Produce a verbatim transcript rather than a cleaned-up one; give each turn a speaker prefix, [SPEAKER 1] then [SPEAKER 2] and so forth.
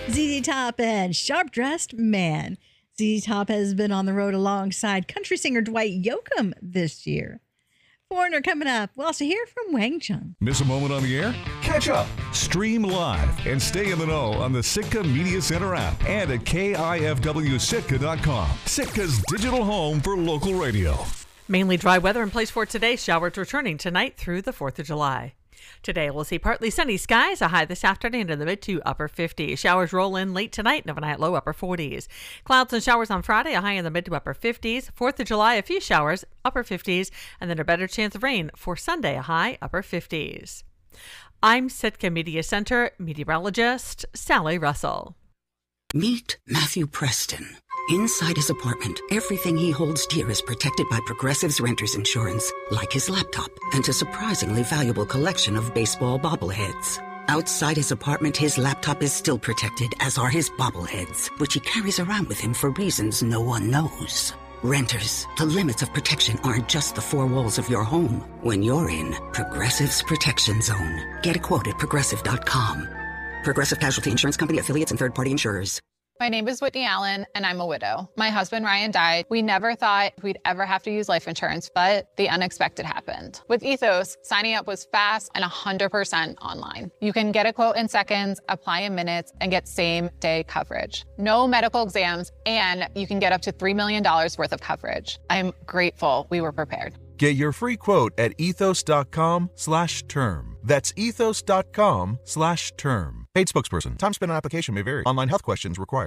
[SPEAKER 1] Z Z Top and Sharp Dressed Man. Z Z Top has been on the road alongside country singer Dwight Yoakam this year. Foreigner coming up. We'll also hear from Wang Chung.
[SPEAKER 2] Miss a moment on the air? Catch up, stream live, and stay in the know on the Sitka Media Center app and at K I F W Sitka dot com. Sitka's digital home for local radio.
[SPEAKER 3] Mainly dry weather in place for today. Showers returning tonight through the fourth of July. Today, we'll see partly sunny skies, a high this afternoon in the mid to upper fifties. Showers roll in late tonight, and overnight low upper forties. Clouds and showers on Friday, a high in the mid to upper fifties. fourth of July, a few showers, upper fifties, and then a better chance of rain for Sunday, a high upper fifties. I'm Sitka Media Center meteorologist Sally Russell.
[SPEAKER 4] Meet Matthew Preston. Inside his apartment, everything he holds dear is protected by Progressive's renter's insurance, like his laptop and a surprisingly valuable collection of baseball bobbleheads. Outside his apartment, his laptop is still protected, as are his bobbleheads, which he carries around with him for reasons no one knows. Renters, the limits of protection aren't just the four walls of your home. When you're in Progressive's Protection Zone, get a quote at Progressive dot com. Progressive Casualty Insurance Company, affiliates, and third-party insurers.
[SPEAKER 5] My name is Whitney Allen, and I'm a widow. My husband, Ryan, died. We never thought we'd ever have to use life insurance, but the unexpected happened. With Ethos, signing up was fast and one hundred percent online. You can get a quote in seconds, apply in minutes, and get same-day coverage. No medical exams, and you can get up to three million dollars worth of coverage. I'm grateful we were prepared.
[SPEAKER 6] Get your free quote at ethos dot com slash term. That's ethos dot com slash term. Paid spokesperson. Time spent on application may vary. Online health questions required.